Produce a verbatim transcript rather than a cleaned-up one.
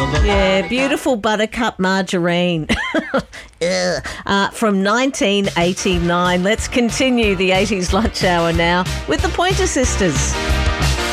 the Yeah, beautiful buttercup margarine. Ugh. uh, from nineteen eighty-nine. Let's continue the eighties lunch hour now with the Pointer Sisters.